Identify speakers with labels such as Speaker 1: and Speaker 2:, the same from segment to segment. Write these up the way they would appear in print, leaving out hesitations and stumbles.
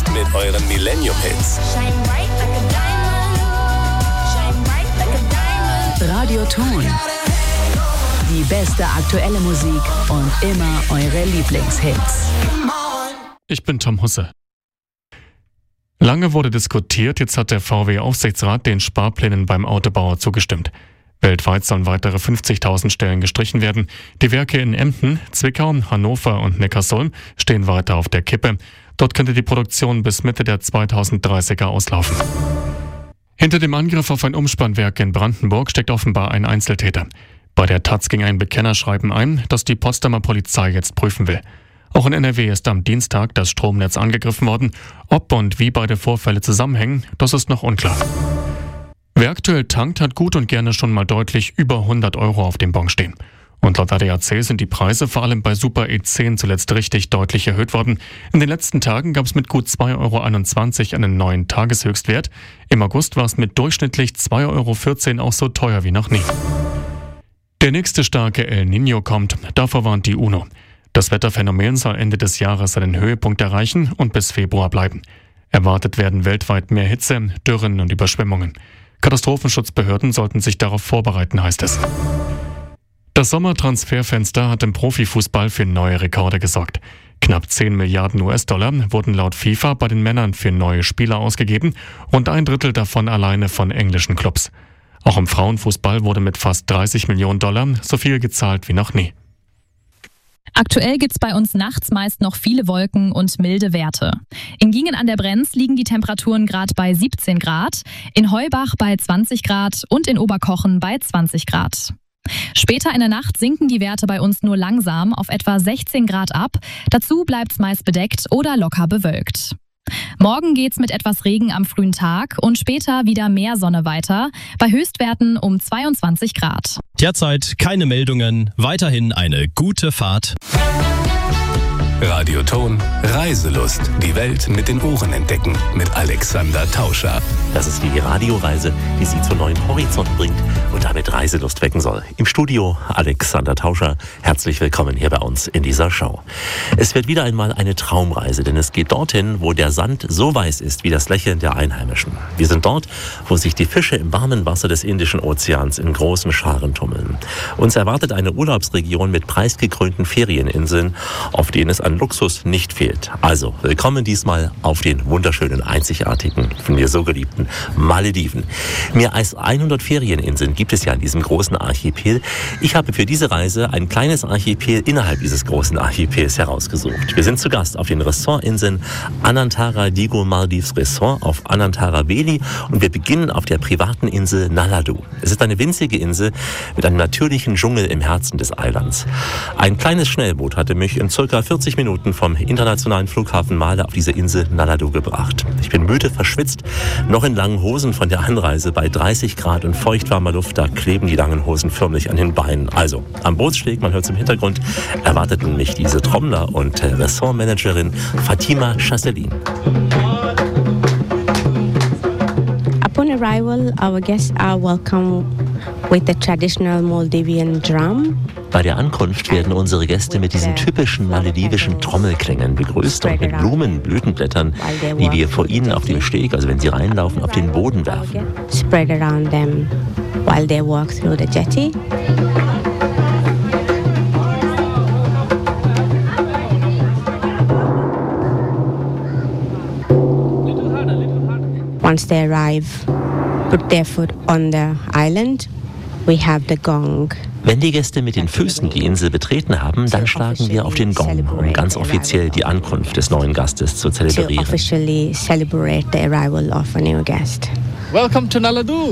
Speaker 1: mit euren Millennium-Hits.
Speaker 2: Radioton. Die beste aktuelle Musik und immer eure Lieblingshits.
Speaker 3: Ich bin Tom Husse. Lange wurde diskutiert, jetzt hat der VW-Aufsichtsrat den Sparplänen beim Autobauer zugestimmt. Weltweit sollen weitere 50.000 Stellen gestrichen werden. Die Werke in Emden, Zwickau, Hannover und Neckarsulm stehen weiter auf der Kippe. Dort könnte die Produktion bis Mitte der 2030er auslaufen. Hinter dem Angriff auf ein Umspannwerk in Brandenburg steckt offenbar ein Einzeltäter. Bei der taz ging ein Bekennerschreiben ein, das die Potsdamer Polizei jetzt prüfen will. Auch in NRW ist am Dienstag das Stromnetz angegriffen worden. Ob und wie beide Vorfälle zusammenhängen, das ist noch unklar. Wer aktuell tankt, hat gut und gerne schon mal deutlich über 100 Euro auf dem Bon stehen. Und laut ADAC sind die Preise vor allem bei Super E10 zuletzt richtig deutlich erhöht worden. In den letzten Tagen gab es mit gut 2,21 Euro einen neuen Tageshöchstwert. Im August war es mit durchschnittlich 2,14 Euro auch so teuer wie noch nie. Der nächste starke El Niño kommt, davor warnt die UNO. Das Wetterphänomen soll Ende des Jahres seinen Höhepunkt erreichen und bis Februar bleiben. Erwartet werden weltweit mehr Hitze, Dürren und Überschwemmungen. Katastrophenschutzbehörden sollten sich darauf vorbereiten, heißt es. Das Sommertransferfenster hat im Profifußball für neue Rekorde gesorgt. Knapp 10 Milliarden US-Dollar wurden laut FIFA bei den Männern für neue Spieler ausgegeben, rund ein Drittel davon alleine von englischen Clubs. Auch im Frauenfußball wurde mit fast 30 Millionen Dollar so viel gezahlt wie noch nie.
Speaker 4: Aktuell gibt's bei uns nachts meist noch viele Wolken und milde Werte. In Gingen an der Brenz liegen die Temperaturen gerade bei 17 Grad, in Heubach bei 20 Grad und in Oberkochen bei 20 Grad. Später in der Nacht sinken die Werte bei uns nur langsam auf etwa 16 Grad ab. Dazu bleibt's meist bedeckt oder locker bewölkt. Morgen geht's mit etwas Regen am frühen Tag und später wieder mehr Sonne weiter, bei Höchstwerten um 22 Grad.
Speaker 5: Derzeit keine Meldungen, weiterhin eine gute Fahrt.
Speaker 1: Radioton Reiselust. Die Welt mit den Ohren entdecken. Mit Alexander Tauscher.
Speaker 6: Das ist die Radioreise, die Sie zu neuen Horizonten bringt und damit Reiselust wecken soll. Im Studio Alexander Tauscher. Herzlich willkommen hier bei uns in dieser Show. Es wird wieder einmal eine Traumreise, denn es geht dorthin, wo der Sand so weiß ist wie das Lächeln der Einheimischen. Wir sind dort, wo sich die Fische im warmen Wasser des Indischen Ozeans in großen Scharen tummeln. Uns erwartet eine Urlaubsregion mit preisgekrönten Ferieninseln, auf denen es an Luxus nicht fehlt. Also, willkommen diesmal auf den wunderschönen, einzigartigen, von mir so geliebten Malediven. Mehr als 100 Ferieninseln gibt es ja in diesem großen Archipel. Ich habe für diese Reise ein kleines Archipel innerhalb dieses großen Archipels herausgesucht. Wir sind zu Gast auf den Ressortinseln Anantara Digo Maldives Resort auf Anantara Veli und wir beginnen auf der privaten Insel Naladu. Es ist eine winzige Insel mit einem natürlichen Dschungel im Herzen des Eilands. Ein kleines Schnellboot hatte mich in ca. 40 Minuten vom internationalen Flughafen Male auf diese Insel Naladu gebracht. Ich bin müde, verschwitzt, noch in langen Hosen von der Anreise bei 30 Grad und feuchtwarmer Luft, da kleben die langen Hosen förmlich an den Beinen. Also, am Bootssteg, man hört es im Hintergrund, erwarteten mich diese Trommler und Ressortmanagerin Fatima Chasselin.
Speaker 7: Upon arrival, our guests are welcomed with the traditional Maldivian drum.
Speaker 6: Bei der Ankunft werden unsere Gäste mit diesen typischen maledivischen Trommelklängen begrüßt und mit Blumen, Blütenblättern, die wir vor ihnen auf dem Steg, also wenn sie reinlaufen, auf den Boden werfen.
Speaker 7: Spread around them while they walk through the jetty. Once they arrive, put their foot on the island. We have the gong.
Speaker 6: Wenn die Gäste mit den Füßen die Insel betreten haben, dann schlagen wir auf den Gong, um ganz offiziell die Ankunft des neuen Gastes zu zelebrieren.
Speaker 7: To officially celebrate the arrival of a new guest.
Speaker 8: Welcome to Naladu.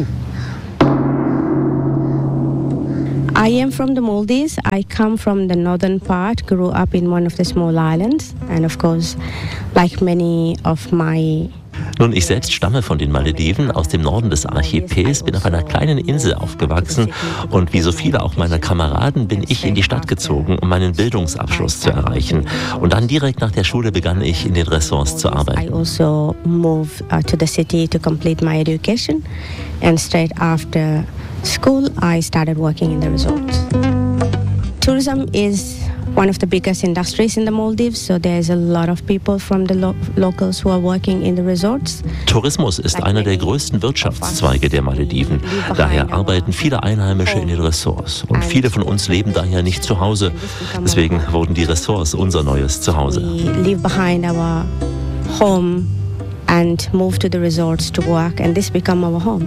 Speaker 7: I am from the Maldives. I come from the northern part, grew up in one of the small islands, and of course, like many of my
Speaker 6: Nun, ich selbst stamme von den Malediven aus dem Norden des Archipels, bin auf einer kleinen Insel aufgewachsen und wie so viele auch meiner Kameraden bin ich in die Stadt gezogen, um meinen Bildungsabschluss zu erreichen. Und dann direkt nach der Schule begann ich in den Ressorts zu arbeiten.
Speaker 7: I also moved to the city to complete my education and straight after school I started working in the resorts. Tourism is one of the biggest industries in the Maldives, so there's a lot of people from the locals who are working in the resorts.
Speaker 6: Tourismus ist einer der größten Wirtschaftszweige der Malediven. Daher arbeiten viele Einheimische in den Ressorts. Und viele von uns leben daher nicht zu Hause. Deswegen wurden die Ressorts unser neues Zuhause.
Speaker 7: We leave behind our home and move to the resorts to work, and this become our home.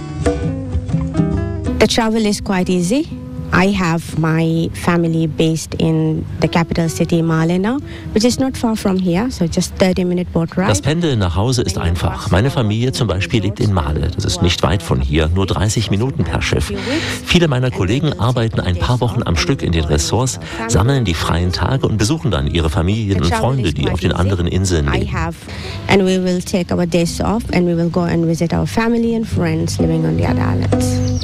Speaker 7: The travel is quite easy. I have my family based in the capital city, Male now, which is not far from here, so just 30-minute boat ride.
Speaker 6: Das Pendeln nach Hause ist einfach. Meine Familie zum Beispiel lebt in Male. Das ist nicht weit von hier, nur 30 Minuten per Schiff. Viele meiner Kollegen arbeiten ein paar Wochen am Stück in den Ressorts, sammeln die freien Tage und besuchen dann ihre Familien und Freunde, die auf den anderen Inseln leben.
Speaker 7: And we will take our days off and we will go and visit our family and friends living on the other islands.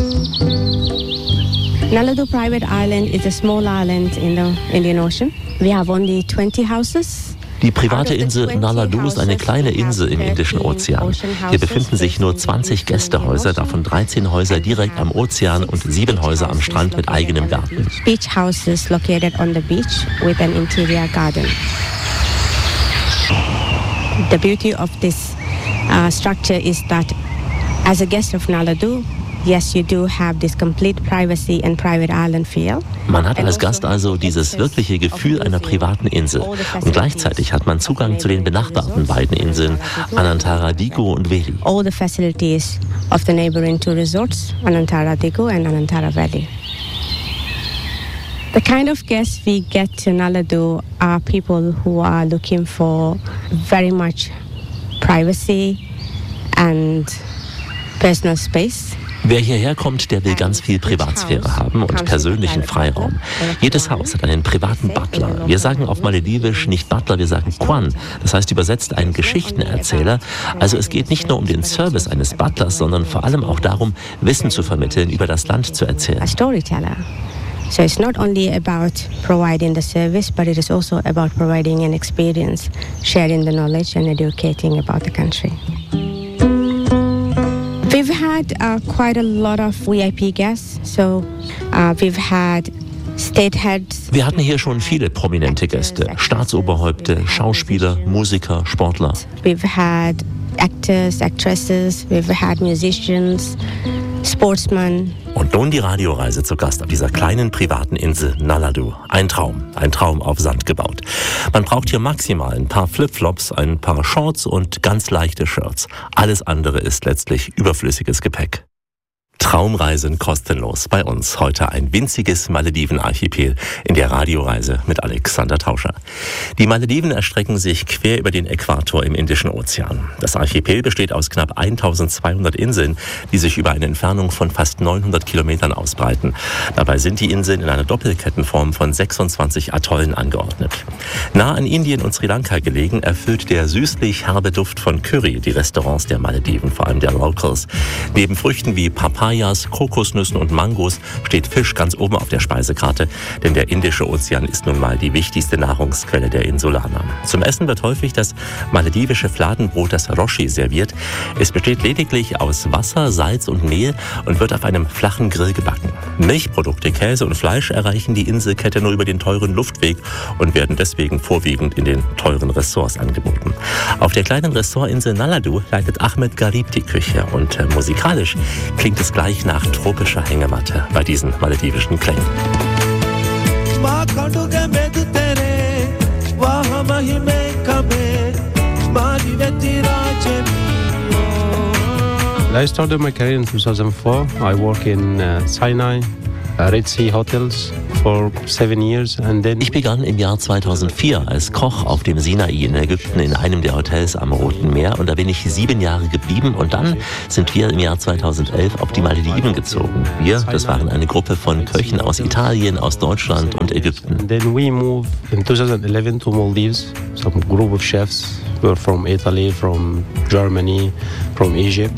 Speaker 7: Naladu Private Island is a small island in the Indian Ocean. We have only 20 houses.
Speaker 6: Die private Insel Naladu ist eine kleine Insel im Indischen Ozean. Hier befinden sich nur 20 Gästehäuser, davon 13 Häuser direkt am Ozean und 7 Häuser am Strand mit eigenem Garten.
Speaker 7: Beach houses located on the beach with an interior garden. The beauty of this structure is that as a guest of Naladu, yes, you do have this complete privacy and private island feel.
Speaker 6: Man hat als Gast also dieses wirkliche Gefühl einer privaten Insel. Und gleichzeitig hat man Zugang zu den benachbarten beiden Inseln, Anantara Digo und Veli.
Speaker 7: All the facilities of the neighboring two resorts, Anantara Digo and Anantara Valley. The kind of guests we get to Naladu are people who are looking for very much privacy and personal space.
Speaker 6: Wer hierher kommt, der will ganz viel Privatsphäre haben und persönlichen Freiraum. Jedes Haus hat einen privaten Butler. Wir sagen auf Maledivisch nicht Butler, wir sagen Kwan. Das heißt übersetzt einen Geschichtenerzähler. Also es geht nicht nur um den Service eines Butlers, sondern vor allem auch darum, Wissen zu vermitteln, über das Land zu erzählen.
Speaker 7: A storyteller. So it's not only about providing the service, but it is also about providing an experience, sharing the knowledge and educating about the country. We've had quite a lot of VIP guests, so we've had state heads.
Speaker 6: Wir hatten hier schon viele prominente Gäste, Staatsoberhäupte, Schauspieler, Musiker, Sportler.
Speaker 7: We've had actors, actresses, we've had musicians, sportsmen.
Speaker 6: Und nun die Radioreise zu Gast auf dieser kleinen privaten Insel Naladu. Ein Traum auf Sand gebaut. Man braucht hier maximal ein paar Flipflops, ein paar Shorts und ganz leichte Shirts. Alles andere ist letztlich überflüssiges Gepäck. Traumreisen kostenlos. Bei uns heute ein winziges Malediven-Archipel in der Radioreise mit Alexander Tauscher. Die Malediven erstrecken sich quer über den Äquator im Indischen Ozean. Das Archipel besteht aus knapp 1200 Inseln, die sich über eine Entfernung von fast 900 Kilometern ausbreiten. Dabei sind die Inseln in einer Doppelkettenform von 26 Atollen angeordnet. Nah an Indien und Sri Lanka gelegen, erfüllt der süßlich herbe Duft von Curry die Restaurants der Malediven, vor allem der Locals. Neben Früchten wie Papayas, Kokosnüssen und Mangos steht Fisch ganz oben auf der Speisekarte, denn der Indische Ozean ist nun mal die wichtigste Nahrungsquelle der Insulaner. Zum Essen wird häufig das maledivische Fladenbrot, das Roshi, serviert. Es besteht lediglich aus Wasser, Salz und Mehl und wird auf einem flachen Grill gebacken. Milchprodukte, Käse und Fleisch erreichen die Inselkette nur über den teuren Luftweg und werden deswegen vorwiegend in den teuren Ressorts angeboten. Auf der kleinen Ressortinsel Naladu leitet Ahmed Garib die Küche und musikalisch klingt es gleich nach tropischer Hängematte bei diesen maledivischen Klängen.
Speaker 8: I started my career in 2004. I work in Sinai, Red Sea Hotels for 7 years and then.
Speaker 6: Ich begann im Jahr 2004 als Koch auf dem Sinai in Ägypten in einem der Hotels am Roten Meer und da bin ich 7 Jahre geblieben und dann sind wir im Jahr 2011 auf die Malediven gezogen. Wir, das waren eine Gruppe von Köchen aus Italien, aus Deutschland und Ägypten.
Speaker 8: And then we moved in 2011 to Maldives. Some group of chefs were from Italy, from Germany, from Egypt.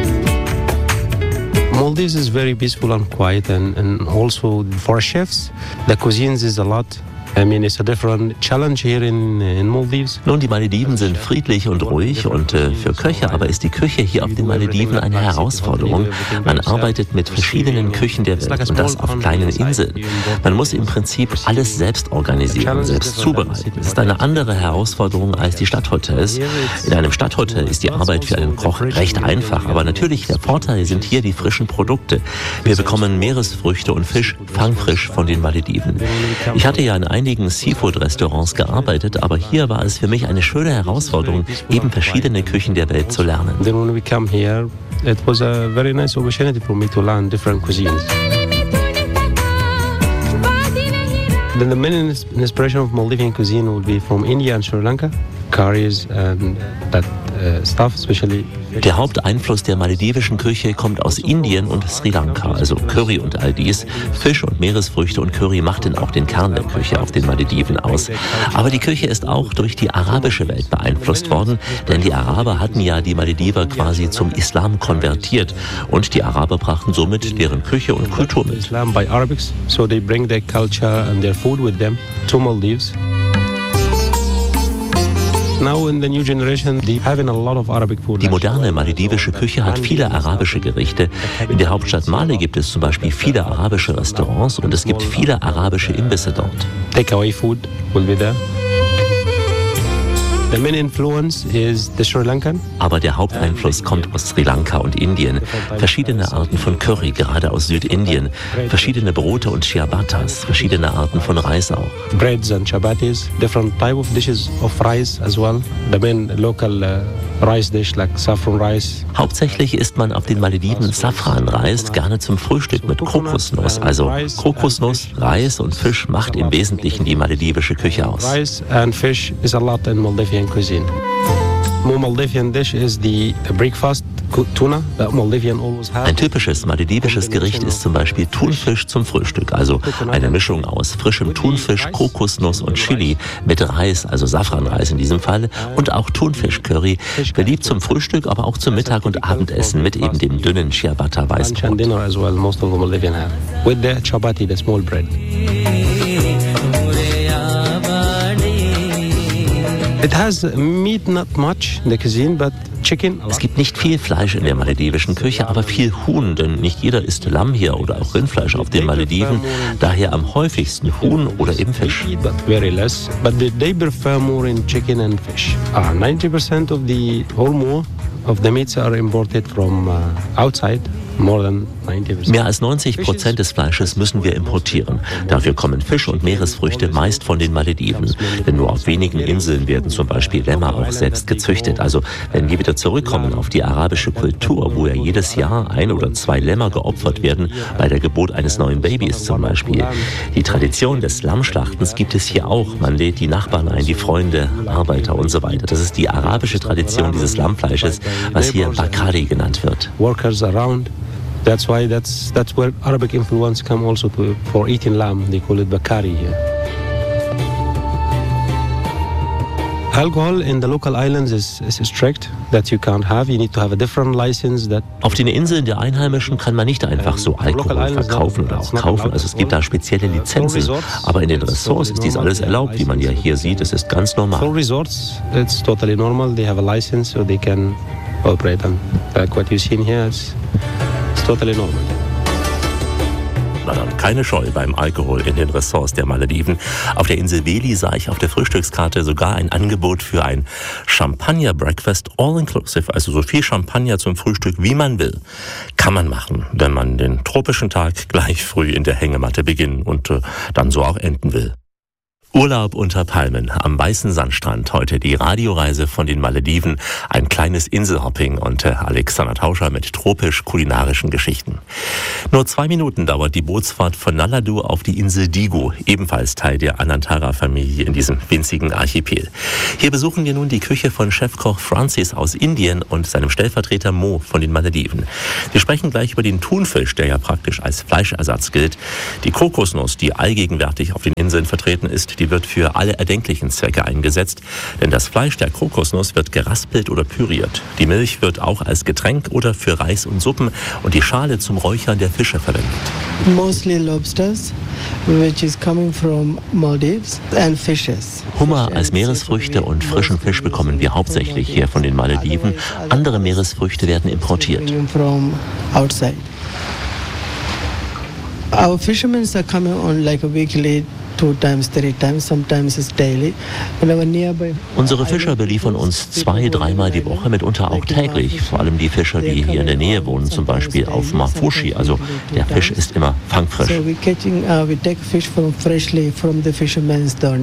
Speaker 8: Maldives is very peaceful and quiet and also for chefs, the cuisines is a lot I mean, it's a different challenge here in Maldives.
Speaker 6: Nun, die Malediven sind friedlich und ruhig und für Köche aber ist die Küche hier auf den Malediven eine Herausforderung. Man arbeitet mit verschiedenen Küchen der Welt und das auf kleinen Inseln. Man muss im Prinzip alles selbst organisieren, selbst zubereiten. Es ist eine andere Herausforderung als die Stadthotels. In einem Stadthotel ist die Arbeit für einen Koch recht einfach, aber natürlich der Vorteil sind hier die frischen Produkte. Wir bekommen Meeresfrüchte und Fisch fangfrisch von den Malediven. Ich hatte ja in einigen Seafood-Restaurants gearbeitet, aber hier war es für mich eine schöne Herausforderung, eben verschiedene Küchen der Welt zu lernen.
Speaker 8: Then when we come here, it was a very nice opportunity for me to learn different cuisines. Then the main inspiration of Maldivian cuisine will be from India and Sri Lanka, curries and that stuff, especially.
Speaker 6: Der Haupteinfluss der maledivischen Küche kommt aus Indien und Sri Lanka, also Curry und all dies. Fisch und Meeresfrüchte und Curry machten auch den Kern der Küche auf den Malediven aus. Aber die Küche ist auch durch die arabische Welt beeinflusst worden, denn die Araber hatten ja die Malediver quasi zum Islam konvertiert und die Araber brachten somit deren Küche und Kultur mit.
Speaker 8: Islam by Arabics, so they bring their culture and their food with them to Maldives.
Speaker 6: Die moderne maledivische Küche hat viele arabische Gerichte. In der Hauptstadt Male gibt es zum Beispiel viele arabische Restaurants und es gibt viele arabische Imbisse dort.
Speaker 8: Takeaway food will be there. The main influence is the Sri Lankan.
Speaker 6: Aber der Haupteinfluss kommt aus Sri Lanka und Indien. Verschiedene Arten von Curry, gerade aus Südindien. Verschiedene Brote und Ciabattas, verschiedene Arten von Reis auch.
Speaker 8: Breads and chapatis, different type of dishes of rice as well. The main local rice dish like saffron rice.
Speaker 6: Hauptsächlich isst man auf den Malediven Safranreis, gerne zum Frühstück mit Kokosnuss. Also Kokosnuss, Reis und Fisch macht im Wesentlichen die maledivische Küche aus.
Speaker 8: Rice and fish is a lot in Maldivian cuisine. More Maldivian dish is the breakfast tuna that Maldivian always have.
Speaker 6: Ein typisches maledivisches Gericht ist zum Beispiel Thunfisch zum Frühstück, also eine Mischung aus frischem Thunfisch, Kokosnuss und Chili mit Reis, also Safranreis in diesem Fall, und auch Thunfisch-Curry, beliebt zum Frühstück, aber auch zum Mittag- und Abendessen mit eben dem dünnen Ciabatta-Weißbrot.
Speaker 8: Dinner as well, most of the Maldivian have with the chapati, the small bread. It has meat, not much in the cuisine, but chicken.
Speaker 6: Es gibt nicht viel Fleisch in der maledivischen Küche, aber viel Huhn, denn nicht jeder isst Lamm hier oder auch Rindfleisch auf den Malediven. Daher am häufigsten Huhn oder eben Fisch.
Speaker 8: But very less. But they prefer more in chicken and fish. 90% of the or more of the meats are imported from outside.
Speaker 6: Mehr als 90% des Fleisches müssen wir importieren. Dafür kommen Fisch und Meeresfrüchte meist von den Malediven. Denn nur auf wenigen Inseln werden zum Beispiel Lämmer auch selbst gezüchtet. Also wenn wir wieder zurückkommen auf die arabische Kultur, wo ja jedes Jahr 1 oder 2 Lämmer geopfert werden, bei der Geburt eines neuen Babys zum Beispiel. Die Tradition des Lammschlachtens gibt es hier auch. Man lädt die Nachbarn ein, die Freunde, Arbeiter und so weiter. Das ist die arabische Tradition dieses Lammfleisches, was hier Bakari genannt wird.
Speaker 8: Workers around. That's why that's where Arabic influence come also for eating lamb. They call it bakari here. Alcohol in the local islands is strict that you can't have. You need to have a different license.
Speaker 6: Auf den Inseln der Einheimischen kann man nicht einfach so Alkohol verkaufen oder auch kaufen. Also es gibt da spezielle Lizenzen. Aber in den Ressorts ist dies alles erlaubt, wie man ja hier sieht. Es ist ganz normal.
Speaker 8: For resorts, it's totally normal. They have a license, so they can operate. And like what you see here, it's totally normal.
Speaker 6: Na dann, keine Scheu beim Alkohol in den Ressorts der Malediven. Auf der Insel Veli sah ich auf der Frühstückskarte sogar ein Angebot für ein Champagner-Breakfast all-inclusive, also so viel Champagner zum Frühstück, wie man will. Kann man machen, wenn man den tropischen Tag gleich früh in der Hängematte beginnen und dann so auch enden will. Urlaub unter Palmen am weißen Sandstrand. Heute die Radioreise von den Malediven. Ein kleines Inselhopping und Alexander Tauscher mit tropisch-kulinarischen Geschichten. Nur 2 Minuten dauert die Bootsfahrt von Naladu auf die Insel Digo, ebenfalls Teil der Anantara-Familie in diesem winzigen Archipel. Hier besuchen wir nun die Küche von Chefkoch Francis aus Indien und seinem Stellvertreter Mo von den Malediven. Wir sprechen gleich über den Thunfisch, der ja praktisch als Fleischersatz gilt, die Kokosnuss, die allgegenwärtig auf den Inseln vertreten ist, die wird für alle erdenklichen Zwecke eingesetzt, denn das Fleisch der Kokosnuss wird geraspelt oder püriert. Die Milch wird auch als Getränk oder für Reis und Suppen und die Schale zum Räuchern der Fische verwendet.
Speaker 9: Mostly lobsters, which is coming from Maldives, and fishes.
Speaker 6: Hummer als Meeresfrüchte und frischen Fisch bekommen wir hauptsächlich hier von den Malediven. Andere Meeresfrüchte werden importiert.
Speaker 9: From outside. Our fishermen are coming on like a weekly, 2 times, 3 times, sometimes it's daily.
Speaker 6: Unsere Fischer beliefern uns 2-3 Mal die Woche, mitunter auch täglich. Vor allem die Fischer, die hier in der Nähe wohnen, zum Beispiel auf Mafushi. Also der Fisch ist immer fangfrisch.
Speaker 9: So we take fish freshly from the fisherman's dory.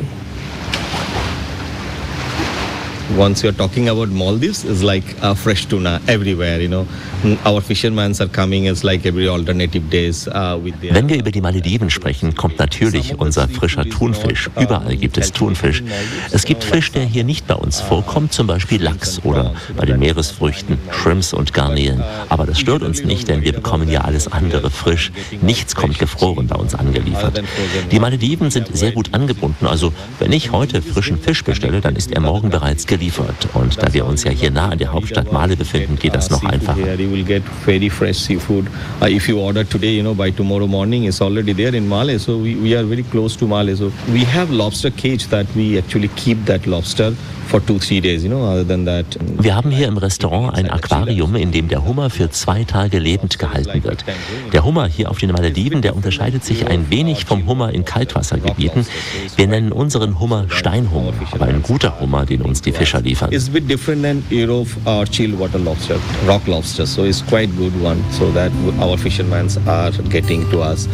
Speaker 10: Once you're talking about Maldives, it's like fresh tuna everywhere, you know. Our fishermen are coming, it's like every alternative days with their...
Speaker 6: Wenn wir über die Malediven sprechen, kommt natürlich unser frischer Thunfisch. Überall gibt es Thunfisch. Es gibt Fisch, der hier nicht bei uns vorkommt, zum Beispiel Lachs oder bei den Meeresfrüchten Shrimps und Garnelen. Aber das stört uns nicht, denn wir bekommen ja alles andere frisch. Nichts kommt gefroren bei uns angeliefert. Die Malediven sind sehr gut angebunden. Also wenn ich heute frischen Fisch bestelle, dann ist er morgen bereits geliefert. Und da wir uns ja hier nah an der Hauptstadt Male befinden, geht das noch einfacher.
Speaker 10: You will get very fresh seafood. If you order today, you know, by tomorrow morning, it's already there in Male. So we are very close to Male. So we have lobster cage that we actually keep that lobster for 2-3 days, you know, other than that.
Speaker 6: Wir haben hier im Restaurant ein Aquarium, in dem der Hummer für 2 Tage lebend gehalten wird. Der Hummer hier auf den Malediven, der unterscheidet sich ein wenig vom Hummer in Kaltwassergebieten. Wir nennen unseren Hummer Steinhummer, aber ein guter Hummer, den uns die Fischer liefern.
Speaker 10: It's a bit different than Europe or chilled water lobster, rock lobster. So it's quite good one. So that our fishermen are getting to us.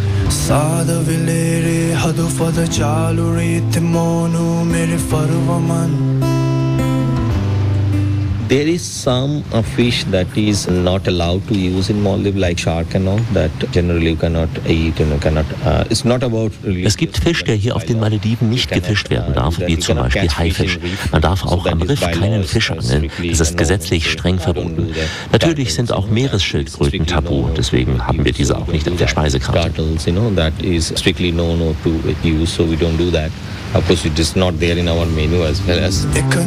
Speaker 10: There is some fish that is not allowed to use in Maldives, like shark and all, that generally you cannot eat and you cannot. It's not about.
Speaker 6: Es gibt Fisch, der hier auf den Malediven nicht gefischt werden darf, wie zum Beispiel Haifisch. Man darf auch am Riff keinen Fisch angeln. Das ist gesetzlich streng verboten. Natürlich sind auch Meeresschildkröten tabu, deswegen haben wir diese auch nicht auf der Speisekarte.
Speaker 10: That is strictly no to use, so we don't do that. Of course, it is not there in our menu as well as.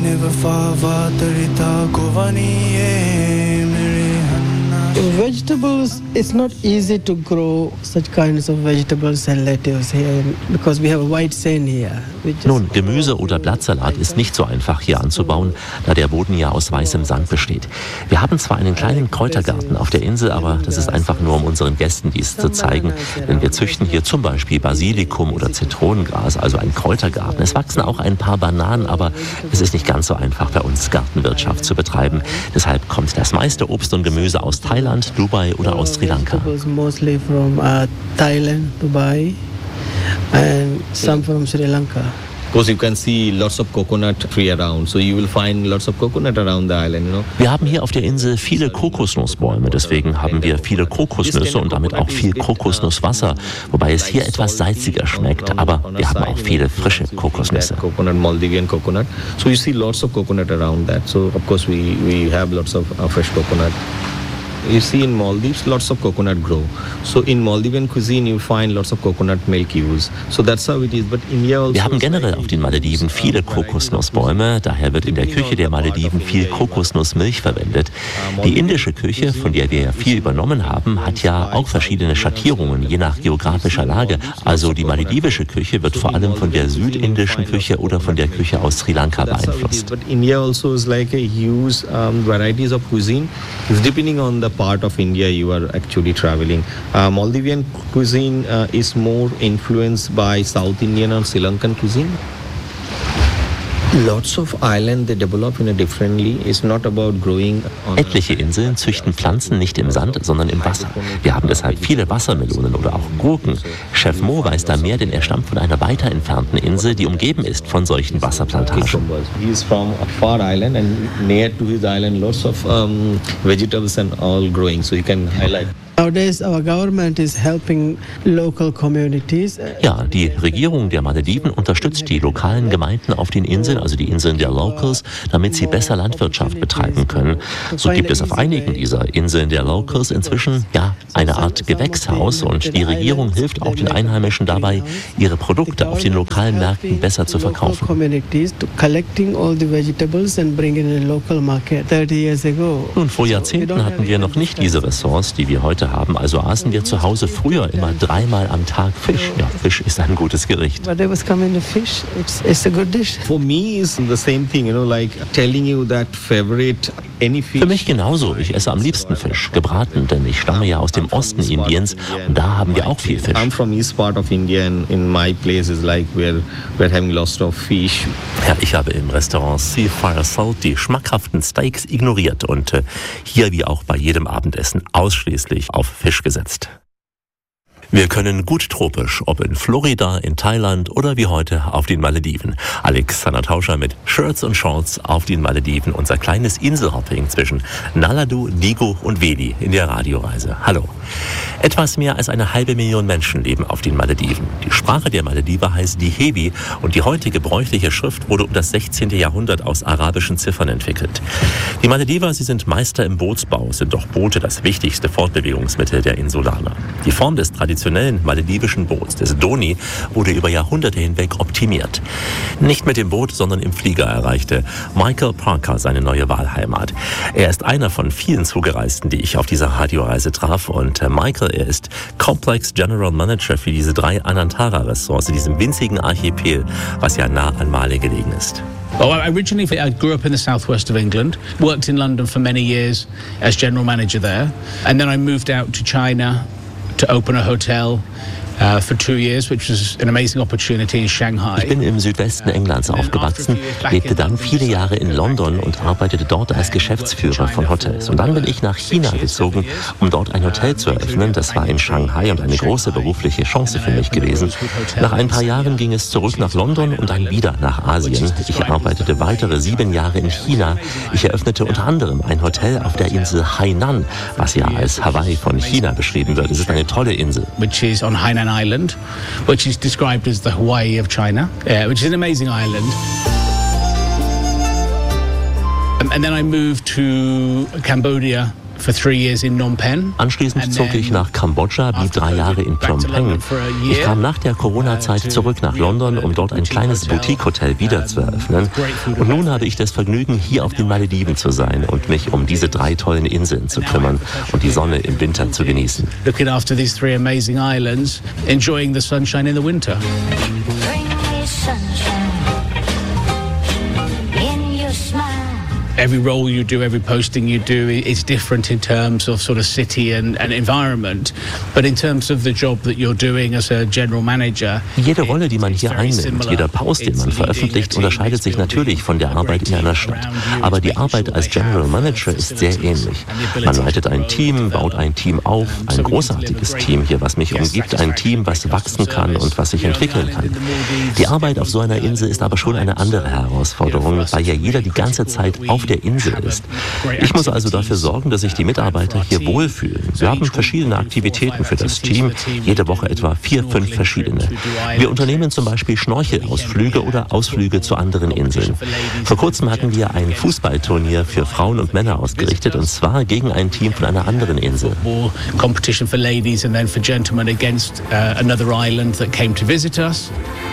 Speaker 9: Vegetables, it's not easy to grow such kinds of vegetables and lettuce here because we have a white sand here.
Speaker 6: Nun, Gemüse oder Blattsalat ist nicht so einfach hier anzubauen, da der Boden ja aus weißem Sand besteht. Wir haben zwar einen kleinen Kräutergarten auf der Insel, aber das ist einfach nur, um unseren Gästen dies zu zeigen. Denn wir züchten hier zum Beispiel Basilikum oder Zitronengras, also ein Kräutergarten. Es wachsen auch ein paar Bananen, aber es ist nicht ganz so einfach bei uns Gartenwirtschaft zu betreiben. Deshalb kommt das meiste Obst und Gemüse aus Thailand, Dubai oder aus Sri Lanka.
Speaker 9: Mostly from Thailand, Dubai and some from Sri Lanka.
Speaker 10: Of course, you can see lots of coconut tree around, so you will find lots of coconut around the island, you know.
Speaker 6: Wir haben hier auf der Insel viele Kokosnussbäume, deswegen haben wir viele Kokosnüsse und damit auch viel Kokosnusswasser, wobei es hier etwas salziger schmeckt, aber wir haben auch viele frische Kokosnüsse.
Speaker 10: Coconut, Maldivian coconut. So you see lots of coconut around that. So of course we have lots of fresh coconut. You see in Maldives lots of coconut grow. So in Maldivian cuisine you find lots of coconut milk use. So that's how it is. But India also.
Speaker 6: Wir haben generell auf den Malediven viele Kokosnussbäume, daher wird in der Küche der Malediven viel Kokosnussmilch verwendet. Die indische Küche, von der wir ja viel übernommen haben, hat ja auch verschiedene Schattierungen, je nach geografischer Lage. Also die maledivische Küche wird vor allem von der südindischen Küche oder von der Küche aus Sri Lanka beeinflusst.
Speaker 10: But India also is like a huge varieties of cuisine. It's depending on the part of India you are actually traveling. Maldivian cuisine is more influenced by South Indian or Sri Lankan cuisine. Lots of islands, they develop in a differently. It's not about growing.
Speaker 6: Etliche Inseln züchten Pflanzen nicht im Sand, sondern im Wasser. Wir haben deshalb viele Wassermelonen oder auch Gurken. Chef Mo weiß da mehr, denn er stammt von einer weiter entfernten Insel, die umgeben ist von solchen Wasserplantagen.
Speaker 10: He is from a far island and near to his island lots of vegetables and all growing. So you can highlight.
Speaker 9: Nowadays our government is helping local communities.
Speaker 6: Ja, die Regierung der Malediven unterstützt die lokalen Gemeinden auf den Inseln, also die Inseln der Locals, damit sie besser Landwirtschaft betreiben können. So gibt es auf einigen dieser Inseln der Locals inzwischen eine Art Gewächshaus und die Regierung hilft auch den Einheimischen dabei, ihre Produkte auf den lokalen Märkten besser zu verkaufen. Nun, vor Jahrzehnten hatten wir noch nicht diese Ressource, die wir heute haben, also aßen wir zu Hause früher immer 3-mal am Tag Fisch. Ja, Fisch ist ein gutes Gericht.
Speaker 10: For me is the same thing, like telling you that favorite any fish.
Speaker 6: Für mich genauso. Ich esse am liebsten Fisch, gebraten, denn ich stamme ja aus dem Osten Indiens und da haben wir auch viel Fisch.
Speaker 10: I'm from east part of India and in my place is like we're having lots of fish.
Speaker 6: Ja, ich habe im Restaurant Seafire Salt die schmackhaften Steaks ignoriert und hier wie auch bei jedem Abendessen ausschließlich auf Fisch gesetzt. Wir können gut tropisch, ob in Florida, in Thailand oder wie heute auf den Malediven. Alexander Tauscher mit Shirts und Shorts auf den Malediven. Unser kleines Inselhopping zwischen Naladu, Digo und Veli in der Radioreise. Hallo. Etwas mehr als 500.000 Menschen leben auf den Malediven. Die Sprache der Malediver heißt Dihebi und die heute gebräuchliche Schrift wurde um das 16. Jahrhundert aus arabischen Ziffern entwickelt. Die Malediver, sie sind Meister im Bootsbau, sind doch Boote das wichtigste Fortbewegungsmittel der Insulaner. Die Form des traditionellen maledivischen Boots, des Doni, wurde über Jahrhunderte hinweg optimiert. Nicht mit dem Boot, sondern im Flieger erreichte Michael Parker seine neue Wahlheimat. Er ist einer von vielen Zugereisten, die ich auf dieser Radioreise traf und Michael, er ist Complex General Manager für diese 3 Anantara-Ressorts, diesem winzigen Archipel, was ja nah an Male gelegen ist.
Speaker 11: Well, originally I grew up in the southwest of England, worked in London for many years as general manager there, and then I moved out to China to open a hotel for 2 years, which was an amazing opportunity in Shanghai.
Speaker 6: Ich bin im Südwesten Englands aufgewachsen, lebte dann viele Jahre in London und arbeitete dort als Geschäftsführer von Hotels. Und dann bin ich nach China gezogen, um dort ein Hotel zu eröffnen. Das war in Shanghai und eine große berufliche Chance für mich gewesen. Nach ein paar Jahren ging es zurück nach London und dann wieder nach Asien. Ich arbeitete weitere 7 Jahre in China. Ich eröffnete unter anderem ein Hotel auf der Insel Hainan, was ja als Hawaii von China beschrieben wird. Es ist eine tolle Insel.
Speaker 11: Which is on Hainan Island, which is described as the Hawaii of China, which is an amazing island. And then I moved to Cambodia for 3 years in Phnom Penh.
Speaker 6: Anschließend zog ich nach Kambodscha, blieb 3 Jahre in Phnom Penh. Ich kam nach der Corona-Zeit zurück nach London, um dort ein kleines Boutique-Hotel wieder zu eröffnen. Und nun habe ich das Vergnügen, hier auf den Malediven zu sein und mich um diese 3 tollen Inseln zu kümmern und die Sonne im Winter zu genießen.
Speaker 11: Looking after these 3 amazing islands, enjoying the sunshine in the winter. Every role you do, every posting you do is different in terms of sort of city and environment. But in terms of the job that you're doing as a general manager.
Speaker 6: Jede Rolle, die man hier einnimmt, jeder Post, den man veröffentlicht, unterscheidet sich natürlich von der Arbeit in einer Stadt. Aber die Arbeit als General Manager ist sehr ähnlich. Man leitet ein Team, baut ein Team auf, ein großartiges Team hier, was mich umgibt, ein Team, was wachsen kann und was sich entwickeln kann. Die Arbeit auf so einer Insel ist aber schon eine andere Herausforderung, weil ja jeder die ganze Zeit auf der Insel ist. Ich muss also dafür sorgen, dass sich die Mitarbeiter hier wohlfühlen. Wir haben verschiedene Aktivitäten für das Team, jede Woche etwa 4, 5 verschiedene. Wir unternehmen zum Beispiel Schnorchelausflüge oder Ausflüge zu anderen Inseln. Vor kurzem hatten wir ein Fußballturnier für Frauen und Männer ausgerichtet, und zwar gegen ein Team von einer anderen Insel.
Speaker 11: Competition for ladies and then for gentlemen against another island that came to visit us.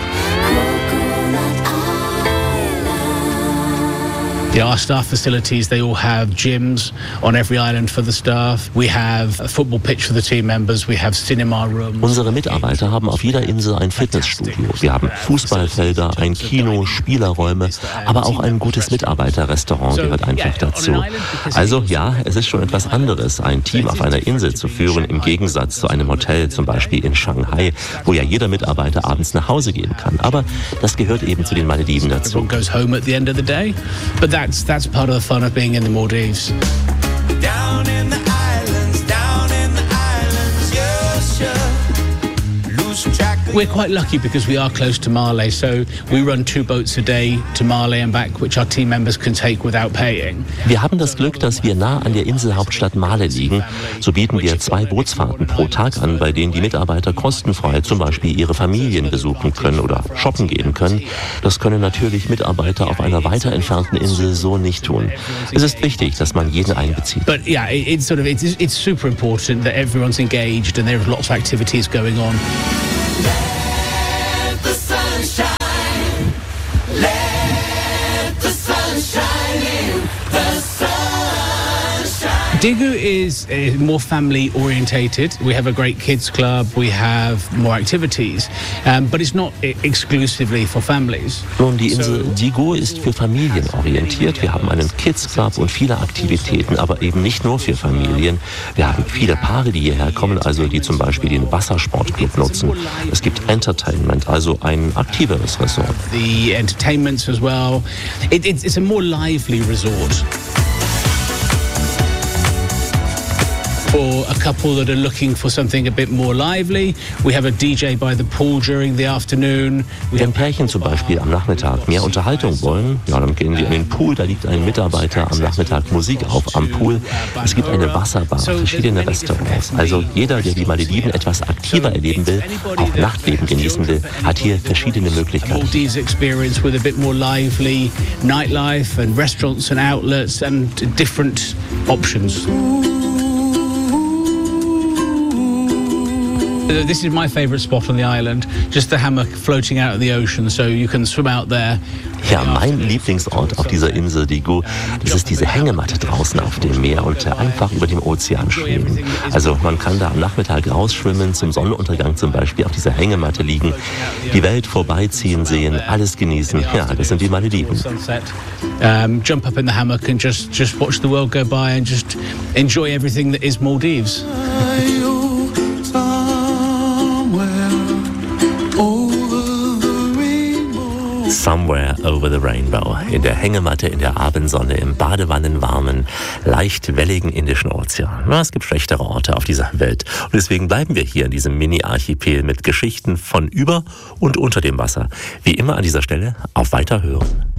Speaker 11: Our staff facilities, they all have gyms on every island for the staff. We have a football pitch for the team members. We have cinema rooms.
Speaker 6: Unsere Mitarbeiter haben auf jeder Insel ein Fitnessstudio. Wir haben Fußballfelder, ein Kino, Spielerräume, aber auch ein gutes Mitarbeiterrestaurant gehört einfach dazu. Also ja, es ist schon etwas anderes, ein Team auf einer Insel zu führen, im Gegensatz zu einem Hotel, zum Beispiel in Shanghai, wo ja jeder Mitarbeiter abends nach Hause gehen kann. Aber das gehört eben zu den Malediven dazu.
Speaker 11: That's part of the fun of being in the Maldives.
Speaker 12: Down in the islands, you should lose track of
Speaker 11: We're quite lucky because we are close to Male, so we run 2 boats a day to Male and back, which our team members can take without paying.
Speaker 6: Wir haben das Glück, dass wir nah an der Inselhauptstadt Male liegen. So bieten wir 2 Bootsfahrten pro Tag an, bei denen die Mitarbeiter kostenfrei zum Beispiel ihre Familien besuchen können oder shoppen gehen können. Das können natürlich Mitarbeiter auf einer weiter entfernten Insel so nicht tun. Es ist wichtig, dass man jeden einbezieht.
Speaker 11: But yeah, it's super important that everyone's engaged and there's lots of activities going on.
Speaker 12: Let the sun shine. Let the sun shine in. The sun shine.
Speaker 11: Digu is more family orientated. We have a great kids club, we have more activities, but it's not exclusively for families.
Speaker 6: Nun, die Insel Digu ist für Familien orientiert. Wir haben einen Kids Club und viele Aktivitäten, aber eben nicht nur für Familien. Wir haben viele Paare, die hierher kommen, also die zum Beispiel den Wassersportclub nutzen. Es gibt Entertainment, also ein aktiveres Resort.
Speaker 11: The entertainments as well. It's a more lively resort. For a couple that are looking for something a bit more lively, we have a DJ by the pool during the afternoon.
Speaker 6: Wenn Pärchen zum Beispiel am Nachmittag mehr Unterhaltung wollen, ja, dann gehen sie an den Pool, da liegt ein Mitarbeiter am Nachmittag Musik auf am Pool. Es gibt eine Wasserbar, verschiedene Restaurants. Also jeder, der die Malediven etwas aktiver erleben will, auch Nachtleben genießen will, hat hier verschiedene Möglichkeiten.
Speaker 11: Maldives experience with a bit more lively nightlife and restaurants and outlets and different options. This is my favourite spot on the island, just the hammock floating out of the ocean, so you can swim out there.
Speaker 6: Ja, mein Lieblingsort auf dieser Insel Digu, das ist diese Hängematte draußen auf dem Meer und einfach über dem Ozean schwimmen. Also man kann da am Nachmittag rausschwimmen, zum Sonnenuntergang zum Beispiel auf dieser Hängematte liegen, die Welt vorbeiziehen sehen, alles genießen. Ja, das sind die Malediven.
Speaker 11: Jump up in the hammock and just watch the world go by and just enjoy everything that is Maldives.
Speaker 6: Somewhere over the rainbow. In der Hängematte, in der Abendsonne, im badewannenwarmen, leicht welligen Indischen Ozean. Na, es gibt schlechtere Orte auf dieser Welt. Und deswegen bleiben wir hier in diesem Mini-Archipel mit Geschichten von über und unter dem Wasser. Wie immer an dieser Stelle auf Weiterhören.